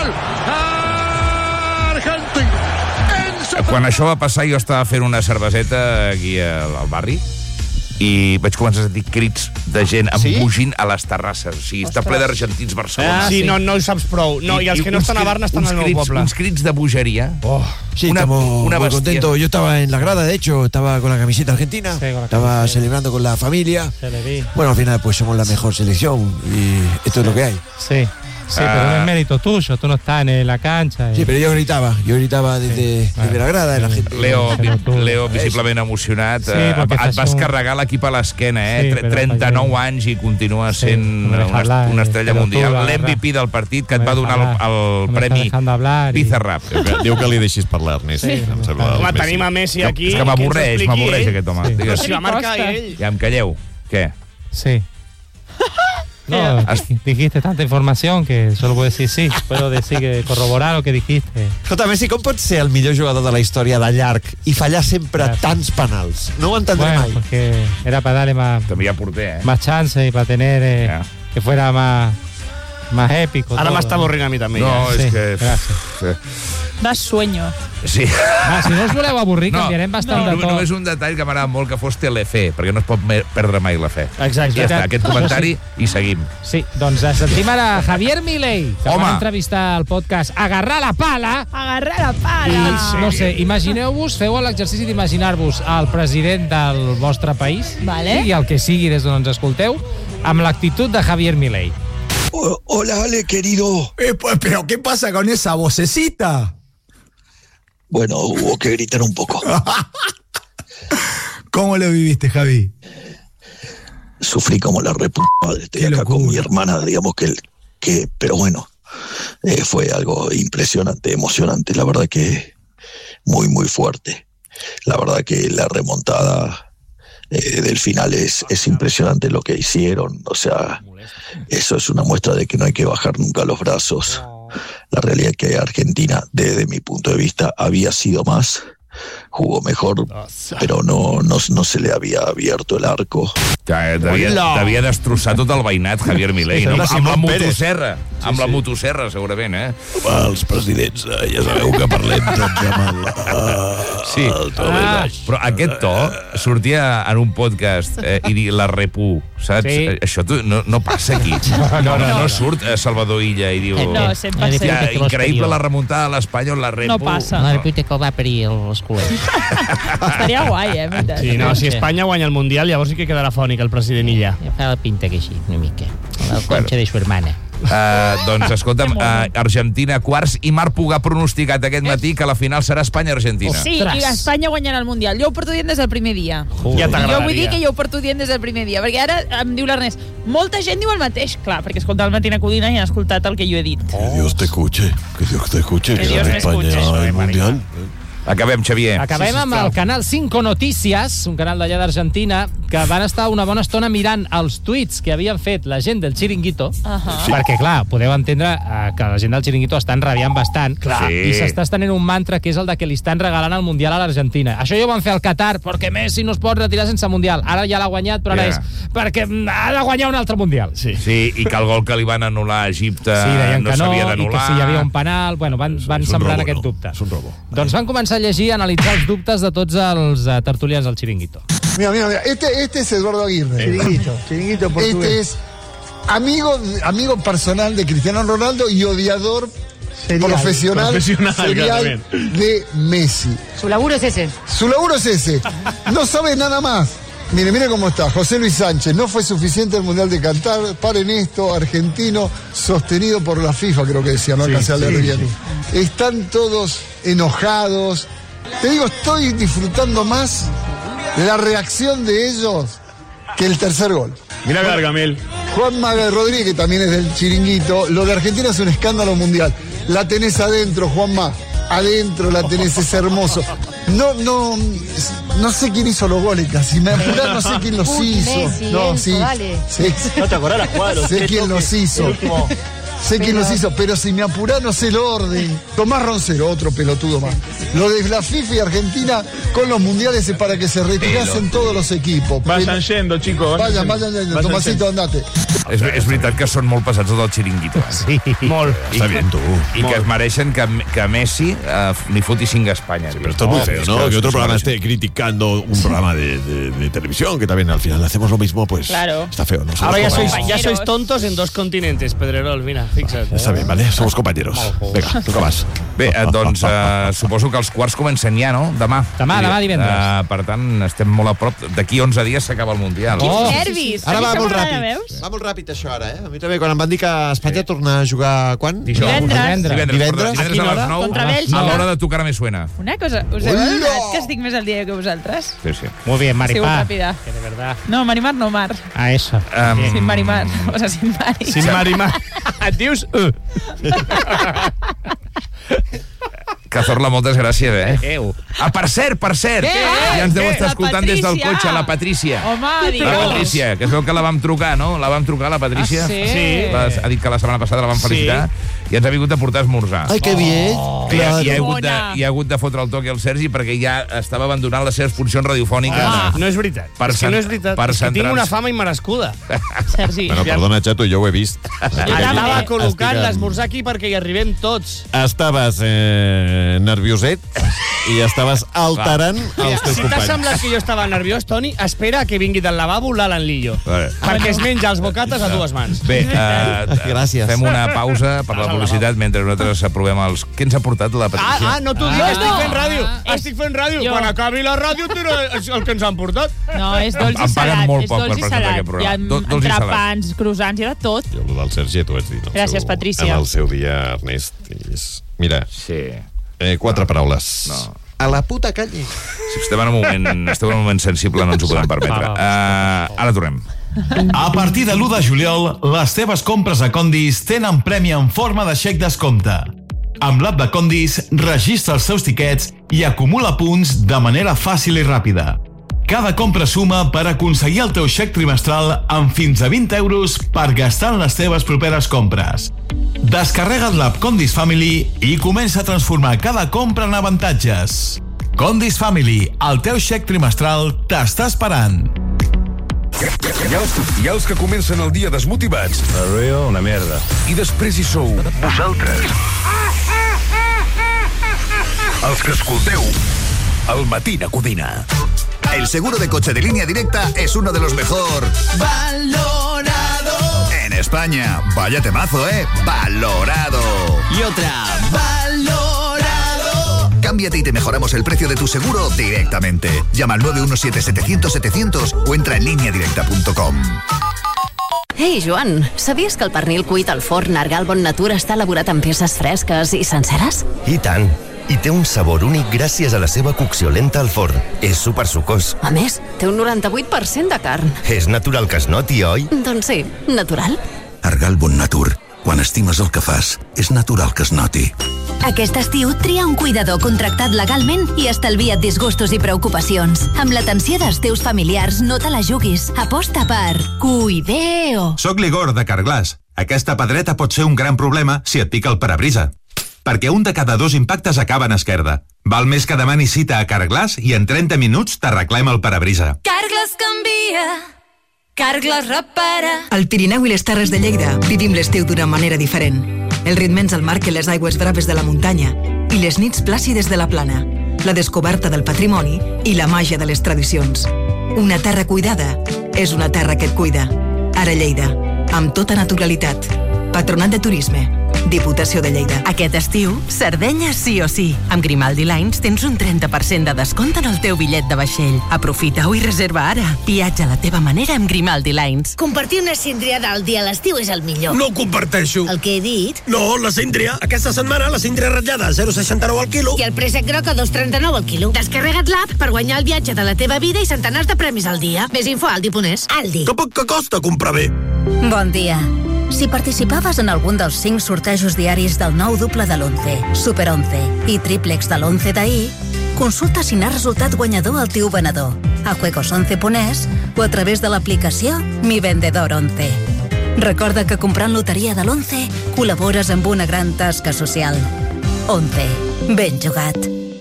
gol! Argentina! Quan això va passar, jo estava fent una cerveseta aquí al barri i vaig començar a sentir crits de gent embogint a les terrasses. O sigui, està ple d'argentins Barcelona. Sí, no ho saps prou. No, i els que no estan a Barna estan al meu poble. Uns crits de bogeria. Sí, estamos muy contentos. Yo estaba en la grada, de hecho, estaba con la camiseta argentina, estaba celebrando con la familia. Bueno, al final pues somos la mejor selección y esto es lo que hay. Sí. Sí, pero no es mérito tuyo, tú no estás en la cancha. Sí, pero yo gritaba desde la grada de la gente. Leo, visiblement emocionat. Et vas carregar l'equip a l'esquena, 39 anys i continua sent una estrella mundial. L'MVP del partit que et va donar el premi Pizarrap. Diu que li deixis parlar, Ernest. Home, tenim a Messi aquí. És que m'avorreix aquest home. Però si va marcar ell. Ja em calleu. Què? Sí. No, dijiste tanta información que solo puedo decir sí. Puedo decir que corroborar lo que dijiste. Escolta, Messi, com pot ser el millor jugador de la història de llarg i fallar sempre tants penals? No ho entendré mai. Porque era para darle más chance y para tener que fuera más épico. Ara m'està avorrint a mi també. No, és que... Das sueño. Sí. Si no us voleu avorrir, canviarem bastant de to. Només un detall que m'agrada molt que fos Telefe, perquè no es pot perdre mai la fe. Exacte. Ja està, aquest comentari i seguim. Sí, doncs sentim ara Javier Milei, que va entrevistar al podcast Agarrar la pala. Agarrar la pala. I, no sé, imagineu-vos, feu l'exercici d'imaginar-vos el president del vostre país, i el que sigui des d'on ens escolteu, amb l'actitud de Javier Milei. Hola, Ale, querido. ¿Pero qué pasa con esa vocecita? Bueno, hubo que gritar un poco. ¿Cómo lo viviste, Javi? Sufrí como la reputa madre. Estoy acá con mi hermana, digamos pero bueno, fue algo impresionante, emocionante. La verdad que muy, muy fuerte. La verdad que la remontada del final es impresionante lo que hicieron. O sea, eso es una muestra de que no hay que bajar nunca los brazos. La realidad es que Argentina, desde mi punto de vista, había sido más, jugó mejor, però no se le havia abierto el arco. Devia destrossar tot el veïnat, Javier Milei, no? Amb la motosserra. Amb la motosserra, segurament, Els presidents, ja sabeu que parlem tots amb Sí, però aquest to sortia en un podcast i dir la repu, saps? Això no passa aquí. No surt Salvador Illa i diu... No, 100%. Increïble la remuntada de l'Espanyol, la repu. No passa. La repu té que va per els col·legs. Estaria guai, Sí, no, si Espanya guanya el Mundial, llavors sí que quedarà fònic el president Illa. Fa la pinta que sí, una mica. El concha de su hermana. Doncs escolta'm, Argentina quarts, i Marc Pugà ha pronosticat aquest matí que la final serà Espanya-Argentina. Sí, i Espanya guanyarà el Mundial. Jo ho porto dient des del primer dia. Ja t'agradaria. Jo vull dir que jo ho porto dient des del primer dia, perquè ara em diu l'Ernest, molta gent diu el mateix, clar, perquè escolta el Matina Codina i han escoltat el que jo he dit. Que Dios te escuche, que Dios me escuche. El Mundial. Acabem, Xavier. Acabem amb el canal 5 Notícies, un canal d'allà d'Argentina, que van estar una bona estona mirant els tuits que havien fet la gent del Chiringuito, perquè, clar, podeu entendre que la gent del Chiringuito està enrabiant bastant, i s'està estenent un mantra que és el de que li estan regalant el Mundial a l'Argentina. Això ja ho van fer al Qatar, perquè Messi no es pot retirar sense Mundial. Ara ja l'ha guanyat, però ara és perquè ha de guanyar un altre Mundial. Sí, i que el gol que li van anul·lar a Egipte no s'havia d'anul·lar. I que si hi havia un penal, bueno, van semblant aquest dubte. Doncs van començar a llegir, analitzar els dubtes de tots els tertulians del Chiringuito. Mira, este es Eduardo Aguirre. Chiringuito portugués. Este es amigo personal de Cristiano Ronaldo y odiador profesional serial de Messi. Su laburo es ese. No sabe nada más. Mire cómo está. José Luis Sánchez. No fue suficiente el Mundial de Qatar. Paren esto. Argentino sostenido por la FIFA, creo que decía. No alcancé a leer bien. Están todos enojados. Te digo, estoy disfrutando más la reacción de ellos que el tercer gol. Mira Gargamel. Juan Maga Rodríguez, que también es del Chiringuito. Lo de Argentina es un escándalo mundial. La tenés adentro, Juanma. Adentro la tenés, es hermoso. No sé quién hizo los goles, casi me apurás, no sé quién los hizo. Messi, No te acordás la jugada. Sé quién los hizo. Sé quién los hizo, pero si me apurás no sé el orden. Tomás Roncero, otro pelotudo más. Lo de la FIFA y Argentina con los mundiales es para que se retirasen todos los equipos. Vayan yendo, chicos. Vayan yendo. Tomasito, andate. És veritat que són molt pesats del Chiringuito. Sí, molt. Està bien, tu. I que es mereixen que Messi li foti 5 a España. Pero esto es muy feo, ¿no? Que otro programa esté criticando un programa de televisión, que también al final hacemos lo mismo, pues claro. Está feo, ¿no? Ahora ya sois tontos en 2 continentes, Pedrerol, mira, fixa't. Está bien, vale, somos compañeros. Venga, toca más. Bé, doncs suposo que els quarts comencen ja, no? Demà divendres. Per tant, estem molt a prop. D'aquí 11 dies s'acaba el Mundial. Quins nervis! Ara va molt ràpid. Va molt ràpid, això, ara, A mi també, quan em van dir que Espanya torna a jugar... Quan? Divendres a les 9. Contra Bèlgica. A l'hora de tocar a Me Suena. Una cosa, us heu adonat que estic més al dia que vosaltres? Sí. Muy bien, Maripá. Que de verdad. No, Marimar no, Mar. Eso. Sin Marimar. O sea, sin Mari. Sin Marimar. Et dius... Cazorla, moltes gràcies, per cert! Ja ens deu estar escoltant des del cotxe, la Patrícia. Home, la Patrícia, que es veu que la vam trucar, no? La vam trucar, la Patrícia. Sí. Ha dit que la setmana passada la vam felicitar i ens ha vingut a portar esmorzar. Ai, que bien. I ha hagut de fotre el toc al Sergi perquè ja estava abandonant les seves funcions radiofòniques. No és veritat. És que no és veritat. És que tinc una fama immerescuda. Sergi. Bueno, perdona, Chato, jo ho he vist. Estava col·locant l'esmorzar aquí perquè hi arribem tots. Estaves nervioset i estaves alterant els teus Si t'ha companys. semblat que jo estava nerviós, Toni, espera que vingui del lavabo l'Alan Lillo. Perquè es menja els bocates a 2 mans. Bé, gràcies. Fem una pausa per la publicitat mentre nosaltres aprovem els... Què ens ha portat la Patrícia? No t'ho dic, estic fent ràdio. Estic fent ràdio. Quan acabi la ràdio diré el que ens han portat. No, és dolç i salat. Em paguen molt poc per presentar presentar aquest Hi ha programa. entrepans, croissants, hi ha de tot. Jo, el del Sergi, t'ho vaig dir. Gràcies, Patrícia. En el seu dia, Ernest. Mira, 4 paraules. No. A la puta calle. Si esteu en un moment sensible, no ens ho podem permetre. Ara tornem. A partir de l'1 de juliol, les teves compres a Condis tenen premi en forma de xec descompte. Amb l'app de Condis, registra els seus tiquets i acumula punts de manera fàcil i ràpida. Cada compra suma per aconseguir el teu xec trimestral amb fins a 20 euros per gastar en les teves properes compres. Descarrega't l'app Condis Family i comença a transformar cada compra en avantatges. Condis Family, el teu xec trimestral t'està esperant. Hi ha els que comencen el dia desmotivats. Una merda. I després hi sou vosaltres. Els que escolteu El Matina Codina. El seguro de coche de Línea Directa es uno de los mejor valorado en España. Vaya temazo, valorado. Y otra, valorado. Cámbiate y te mejoramos el precio de tu seguro directamente. Llama al 917-700-700 o entra en lineadirecta.com. Ei, Joan, sabies que el pernil cuit al forn Argal Bon Natura està elaborat amb peces fresques i senceres? I tant. I té un sabor únic gràcies a la seva cocció lenta al forn. És supersucós. A més, té un 98% de carn. És natural que es noti, oi? Doncs sí, natural. Argal Bon Natur. Quan estimes el que fas, és natural que es noti. Aquest estiu tria un cuidador contractat legalment i estalvia't disgustos i preocupacions. Amb l'atenció dels teus familiars no te la juguis. Aposta per Cuideo. Soc l'Igor de Carglass. Aquesta pedreta pot ser un gran problema si et pica el parabrisa. Perquè un de cada 2 impactes acaba en esquerda. Val més que demanis cita a Carglass i en 30 minuts t'arreglem el parabrisa. Carglass canvia. Carglass repara. Al Pirineu i les Terres de Lleida vivim l'estiu d'una manera diferent. El ritme ens el marquen les aigües braves de la muntanya i les nits plàcides de la plana, la descoberta del patrimoni i la màgia de les tradicions. Una terra cuidada és una terra que et cuida. Ara Lleida, amb tota naturalitat. Patronat de Turisme, Diputació de Lleida. Aquest estiu, Sardenya sí o sí. Amb Grimaldi Lines tens un 30% de descompte en el teu bitllet de vaixell. Aprofita-ho i reserva ara. Viatja a la teva manera amb Grimaldi Lines. Compartir una síndria del dia a l'estiu és el millor. No ho comparteixo. El que he dit? No, la síndria. Aquesta setmana la síndria ratllada a 0,69 al quilo. I el préssec groc a 2,39 al quilo. Descarrega't l'app per guanyar el viatge de la teva vida i centenars de premis al dia. Més info a Aldi.es. Aldi. Que poc que costa comprar bé. Bon dia. Si participaves en algun dels 5 sortejos diaris del nou doble de l'11, Super 11 i triplex de l'11 d'ahir, consulta si n'ha resultat guanyador el teu venedor a juegos11.es o a través de l'aplicació Mi Vendedor 11. Recorda que comprant loteria de l'11 col·labores amb una gran tasca social. 11. Ben jugat.